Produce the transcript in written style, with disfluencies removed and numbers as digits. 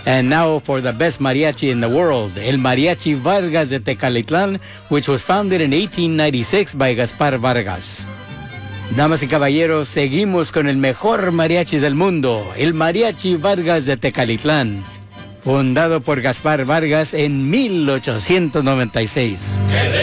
And now for the best mariachi in the world, el Mariachi Vargas de Tecalitlán, which was founded in 1896 by Gaspar Vargas. Damas y caballeros, seguimos con el mejor mariachi del mundo, el Mariachi Vargas de Tecalitlán, fundado por Gaspar Vargas en 1896.